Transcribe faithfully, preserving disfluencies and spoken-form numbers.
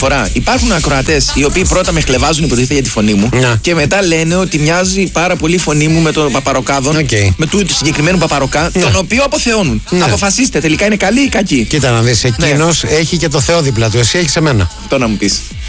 διαφορά. Υπάρχουν ακροατές οι οποίοι πρώτα με χλεβάζουν υποτίθεται για τη φωνή μου Να. και μετά λένε ότι μοιάζει πάρα πολύ η φωνή μου με τον Παπαροκάδον, Okay. με του, του συγκεκριμένου Παπαροκά, Ναι. τον οποίο αποθεώνουν. Ναι. Αποφασίστε, τελικά είναι καλή ή κακή. Κοίτα να δεις, εκείνος έχει και το Θεό δίπλα του. Εσύ έχεις εμένα. Αυτό να μου πεις.